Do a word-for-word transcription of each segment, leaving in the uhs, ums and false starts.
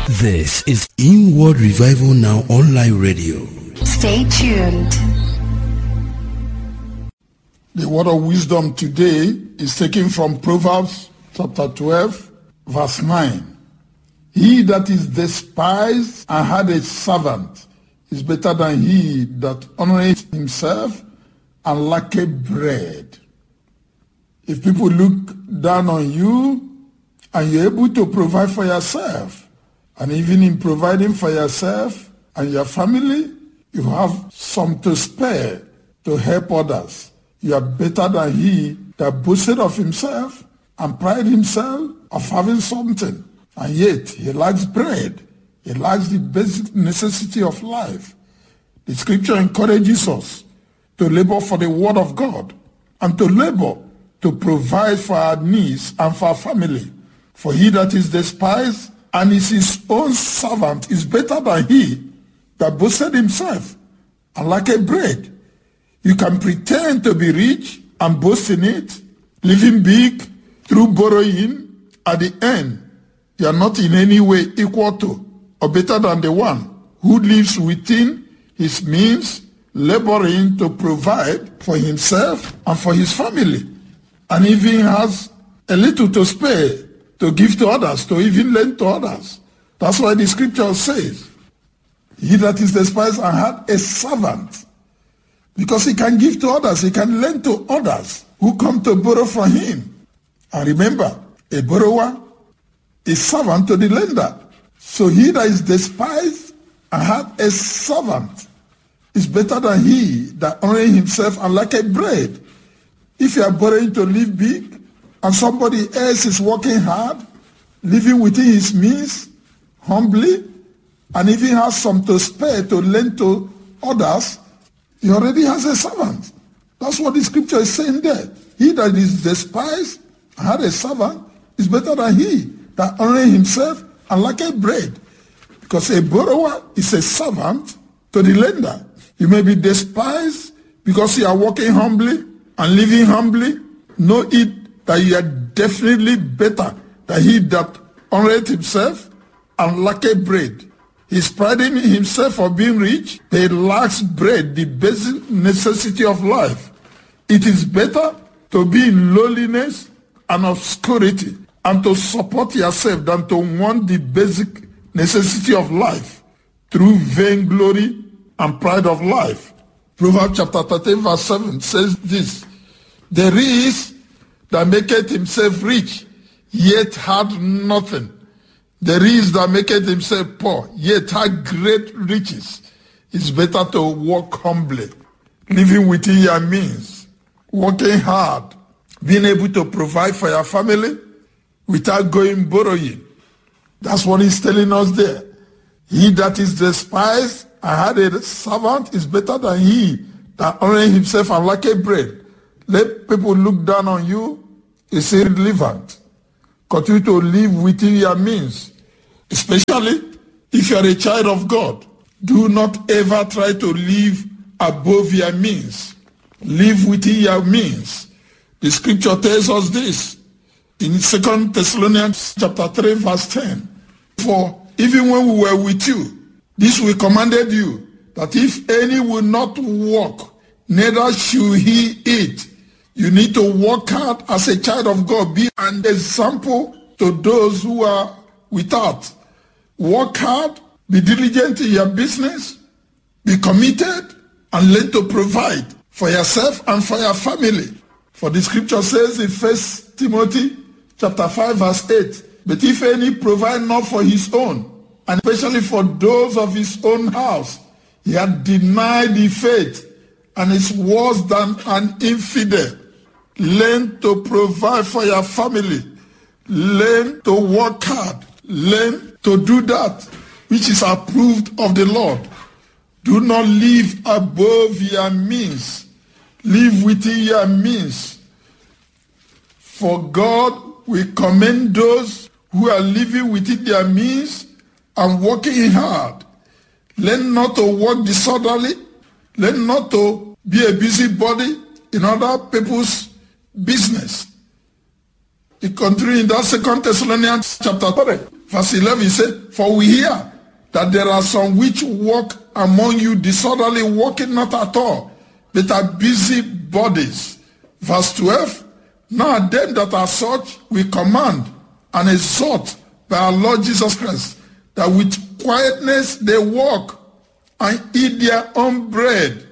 This is Inward Revival Now Online Radio. Stay tuned. The word of wisdom today is taken from Proverbs chapter twelve, verse nine. He that is despised and had a servant is better than he that honoreth himself and lacketh bread. If people look down on you and you're able to provide for yourself, and even in providing for yourself and your family, you have some to spare to help others, you are better than he that boasted of himself and pride himself of having something, and yet he lacks bread. He lacks the basic necessity of life. The scripture encourages us to labor for the word of God and to labor to provide for our needs and for our family. For he that is despised and is his own servant is better than he that boasted himself and lacketh bread. You can pretend to be rich and boast in it, living big through borrowing. At the end, you are not in any way equal to or better than the one who lives within his means, laboring to provide for himself and for his family, and even has a little to spare to give to others, to even lend to others. That's why the scripture says, he that is despised and had a servant, because he can give to others, he can lend to others who come to borrow from him. And remember, a borrower is servant to the lender. So he that is despised and had a servant is better than he that honoreth himself and lacketh bread. If you are borrowing to live big, and somebody else is working hard, living within his means, humbly, and even has some to spare to lend to others, he already has a servant. That's what the scripture is saying there. He that is despised and had a servant is better than he that honoreth himself and lacketh bread. Because a borrower is a servant to the lender. You may be despised because you are working humbly and living humbly. Know it that you are definitely better than he that honoreth himself and lacketh bread. He's priding himself of being rich, but he lacks bread, the basic necessity of life. It is better to be in lowliness and obscurity and to support yourself than to want the basic necessity of life through vainglory and pride of life. Proverbs chapter thirteen verse seven says this, there is that maketh himself rich, yet had nothing. There is that maketh himself poor, yet had great riches. It's better to walk humbly, living within your means, working hard, being able to provide for your family without going borrowing. That's what he's telling us there. He that is despised and had a servant is better than he that honoreth himself and lacketh bread. Let people look down on you. It's irrelevant. Continue to live within your means, especially if you are a child of God. Do not ever try to live above your means. Live within your means. The scripture tells us this in Second Thessalonians chapter three verse ten. For even when we were with you, this we commanded you, that if any will not walk, neither should he eat. You need to work hard as a child of God. Be an example to those who are without. Work hard, be diligent in your business, be committed, and learn to provide for yourself and for your family. For the scripture says in First Timothy chapter five verse eight, but if any provide not for his own, and especially for those of his own house, he had denied the faith and is worse than an infidel. Learn to provide for your family. Learn to work hard. Learn to do that which is approved of the Lord. Do not live above your means. Live within your means. For God will commend those who are living within their means and working hard. Learn not to work disorderly. Learn not to be a busybody in other people's business. It continues in that Second Thessalonians chapter three. verse eleven, he said, for we hear that there are some which walk among you disorderly, walking not at all, but are busy bodies. Verse twelve, now them that are such we command and exhort by our Lord Jesus Christ, that with quietness they walk and eat their own bread.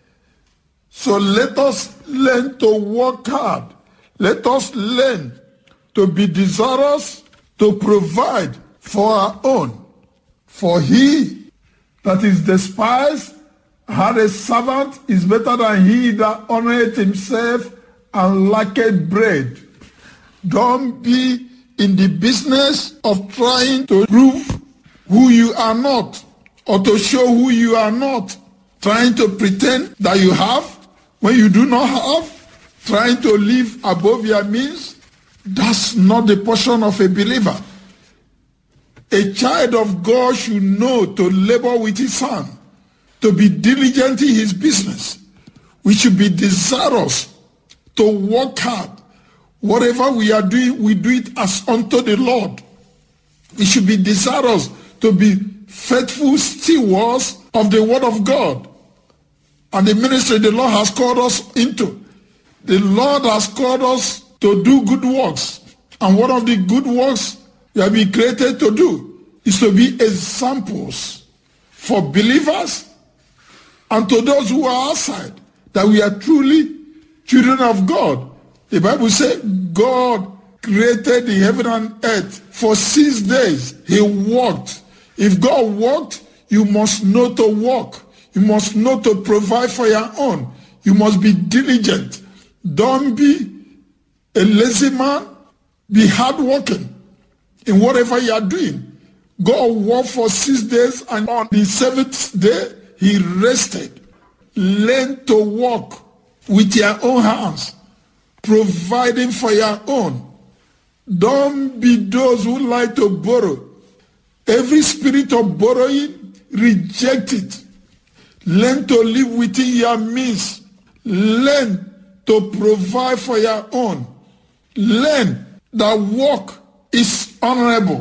So let us learn to work hard. Let us learn to be desirous to provide for our own. For he that is despised had a servant is better than he that honoreth himself and lacketh bread. Don't be in the business of trying to prove who you are not, or to show who you are not, trying to pretend that you have when you do not have, trying to live above your means. That's not the portion of a believer. A child of God should know to labor with his hand, to be diligent in his business. We should be desirous to work hard. Whatever we are doing, we do it as unto the Lord. We should be desirous to be faithful stewards of the word of God and the ministry the Lord has called us into. The Lord has called us to do good works. And one of the good works we have been created to do is to be examples for believers and to those who are outside, that we are truly children of God. The Bible says God created the heaven and earth for six days. He walked. If God walked, you must know to walk. You must know to provide for your own. You must be diligent. Don't be a lazy man. Be hardworking in whatever you are doing. God worked for six days, and on the seventh day, he rested. Learn to walk with your own hands, providing for your own. Don't be those who like to borrow. Every spirit of borrowing, reject it. Learn to live within your means. Learn to provide for your own. Learn that work is honorable.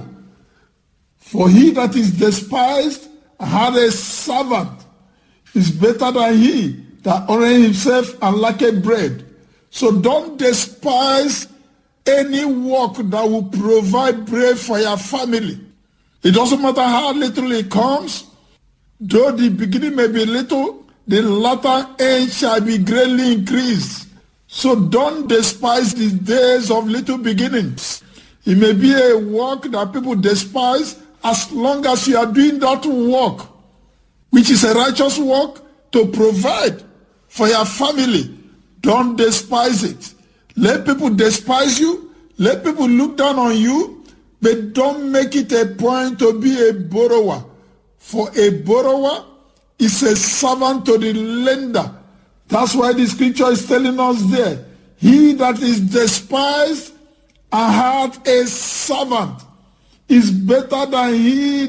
For he that is despised had a servant is better than he that honoreth himself and lacketh bread. So don't despise any work that will provide bread for your family. It doesn't matter how little it comes. Though the beginning may be little, the latter end shall be greatly increased. So don't despise the days of little beginnings. It may be a work that people despise, as long as you are doing that work, which is a righteous work, to provide for your family. Don't despise it. Let people despise you. Let people look down on you. But don't make it a point to be a borrower. For a borrower is a servant to the lender. That's why the scripture is telling us there. He that is despised and hath a servant is better than he